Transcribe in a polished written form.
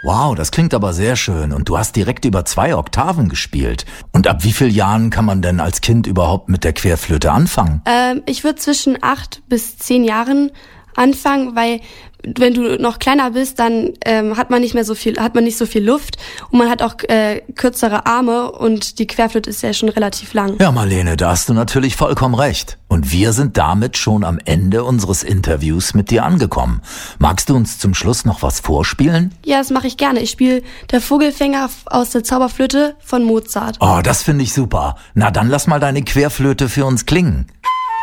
Wow, das klingt aber sehr schön. Und du hast direkt über 2 Oktaven gespielt. Und ab wie vielen Jahren kann man denn als Kind überhaupt mit der Querflöte anfangen? Ich würde zwischen 8 bis 10 Jahren anfangen, weil wenn du noch kleiner bist, dann hat man nicht so viel Luft und man hat auch kürzere Arme und die Querflöte ist ja schon relativ lang. Ja, Marlene, da hast du natürlich vollkommen recht. Und wir sind damit schon am Ende unseres Interviews mit dir angekommen. Magst du uns zum Schluss noch was vorspielen? Ja, das mache ich gerne. Ich spiele Der Vogelfänger aus der Zauberflöte von Mozart. Oh, das finde ich super. Na, dann lass mal deine Querflöte für uns klingen.